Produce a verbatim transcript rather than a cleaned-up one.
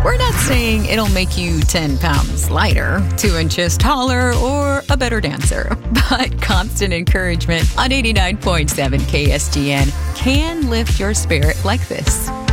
We're not saying it'll make you ten pounds lighter, two inches taller, or a better dancer, but constant encouragement on eighty-nine point seven K S G N can lift your spirit like this.